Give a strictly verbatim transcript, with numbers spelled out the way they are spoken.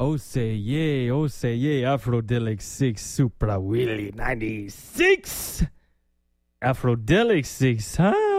oh say yeah, oh say yeah, Afrodelic six, Supra Willy ninety-six. Afrodelic six, huh?